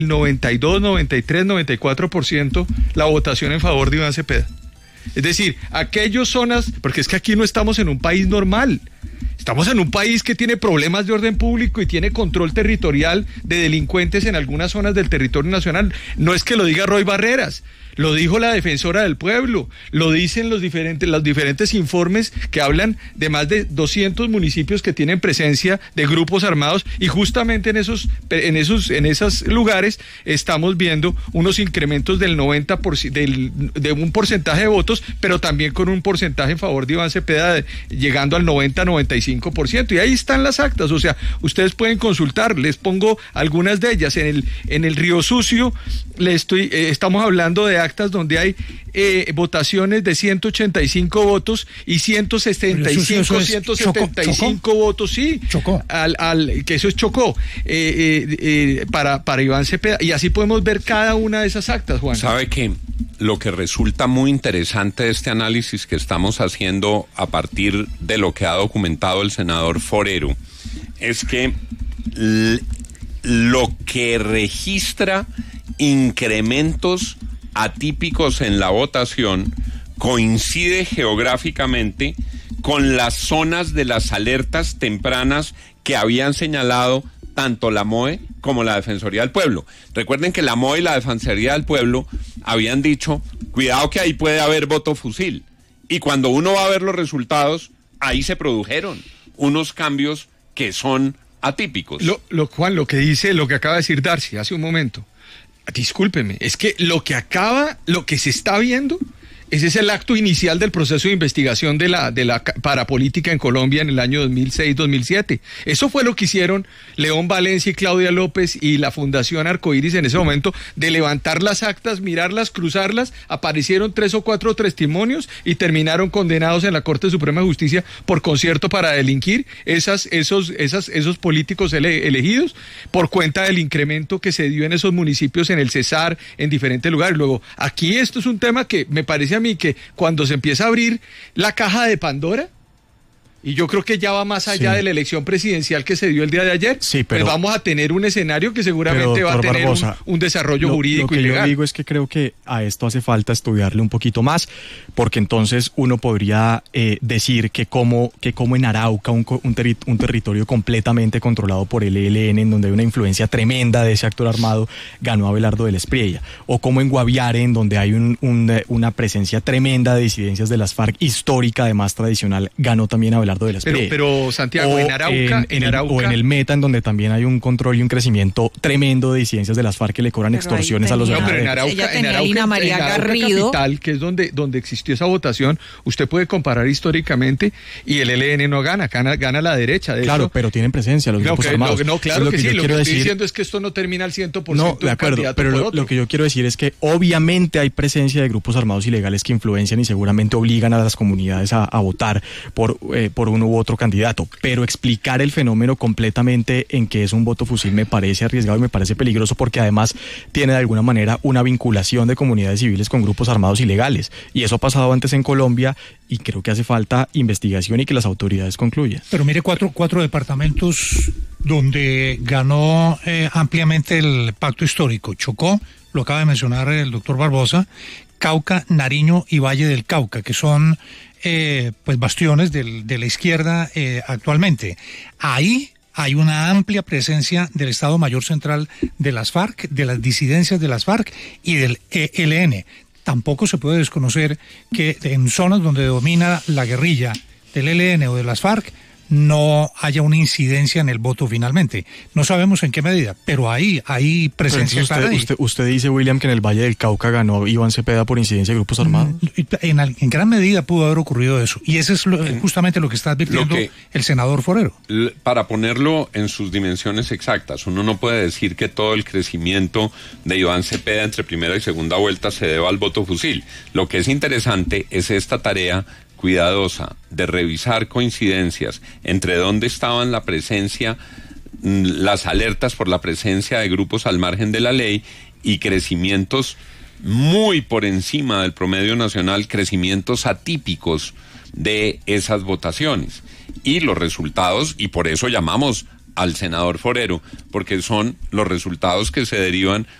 92, 93, 94% la votación en favor de Iván Cepeda. Es decir, aquellas zonas, porque es que aquí no estamos en un país normal. Estamos en un país que tiene problemas de orden público y tiene control territorial de delincuentes en algunas zonas del territorio nacional. No es que lo diga Roy Barreras, lo dijo la Defensora del Pueblo, lo dicen los diferentes informes que hablan de más de 200 municipios que tienen presencia de grupos armados, y justamente en esos lugares estamos viendo unos incrementos del 90% de un porcentaje de votos, pero también con un porcentaje en favor de Iván Cepeda llegando al 90-95%, y ahí están las actas. O sea, ustedes pueden consultar, les pongo algunas de ellas. En el Río Sucio estamos hablando de actas donde hay votaciones de 185 votos y 175 votos, sí. Chocó. Que eso es Chocó, para Iván Cepeda. Y así podemos ver cada una de esas actas, Juan. ¿Sabe qué? Lo que resulta muy interesante de este análisis que estamos haciendo a partir de lo que ha documentado el senador Forero es que lo que registra incrementos atípicos en la votación coincide geográficamente con las zonas de las alertas tempranas que habían señalado tanto la MOE como la Defensoría del Pueblo. Recuerden que la MOE y la Defensoría del Pueblo habían dicho, cuidado que ahí puede haber voto fusil. Y cuando uno va a ver los resultados, ahí se produjeron unos cambios que son atípicos. Juan, lo que acaba de decir Darcy hace un momento, discúlpeme, es que lo que se está viendo, ese es el acto inicial del proceso de investigación de la parapolítica en Colombia en el año 2006-2007. Eso fue lo que hicieron León Valencia y Claudia López y la Fundación Arcoíris en ese momento, de levantar las actas, mirarlas, cruzarlas. Aparecieron 3 o 4 testimonios y terminaron condenados en la Corte Suprema de Justicia por concierto para delinquir esos políticos elegidos por cuenta del incremento que se dio en esos municipios, en el Cesar, en diferentes lugares. Luego, aquí esto es un tema que me parece a mí que cuando se empieza a abrir la caja de Pandora, y yo creo que ya va más allá de la elección presidencial que se dio el día de ayer, pues vamos a tener un escenario que seguramente va a tener un desarrollo jurídico y legal. Lo que yo digo es que creo que a esto hace falta estudiarle un poquito más, porque entonces uno podría decir que como en Arauca, un territorio completamente controlado por el ELN, en donde hay una influencia tremenda de ese actor armado, ganó Abelardo del Espriella, o como en Guaviare, en donde hay una presencia tremenda de disidencias de las FARC, histórica, además tradicional, ganó también Abelardo de la Espriella. Pero Santiago, en Arauca... O en el Meta, en donde también hay un control y un crecimiento tremendo de disidencias de las FARC que le cobran extorsiones a los ganaderos. Pero en Arauca capital, que es donde existió esa votación, usted puede comparar históricamente, y el ELN no gana la derecha. Claro, pero tienen presencia los grupos armados. Claro que sí, lo que estoy diciendo es que esto no termina al 100%. No, de acuerdo, pero lo que yo quiero decir es que obviamente hay presencia de grupos armados ilegales que influencian y seguramente obligan a las comunidades a votar por uno u otro candidato, pero explicar el fenómeno completamente en que es un voto fusil me parece arriesgado y me parece peligroso, porque además tiene de alguna manera una vinculación de comunidades civiles con grupos armados ilegales, y eso ha pasado antes en Colombia, y creo que hace falta investigación y que las autoridades concluyan. Pero mire, cuatro departamentos donde ganó ampliamente el pacto histórico: Chocó, lo acaba de mencionar el doctor Barbosa, Cauca, Nariño y Valle del Cauca, que son pues bastiones de la izquierda actualmente. Ahí hay una amplia presencia del Estado Mayor Central de las FARC, de las disidencias de las FARC y del ELN. Tampoco se puede desconocer que en zonas donde domina la guerrilla del ELN o de las FARC no haya una incidencia en el voto finalmente. No sabemos en qué medida, pero hay presencia. Usted dice, William, que en el Valle del Cauca ganó Iván Cepeda por incidencia de grupos armados. En gran medida pudo haber ocurrido eso, y eso es justamente lo que está advirtiendo el senador Forero. Para ponerlo en sus dimensiones exactas, uno no puede decir que todo el crecimiento de Iván Cepeda entre primera y segunda vuelta se deba al voto fusil. Lo que es interesante es esta tarea cuidadosa de revisar coincidencias entre dónde estaban la presencia, las alertas por la presencia de grupos al margen de la ley y crecimientos muy por encima del promedio nacional, crecimientos atípicos de esas votaciones y los resultados, y por eso llamamos al senador Forero, porque son los resultados que se derivan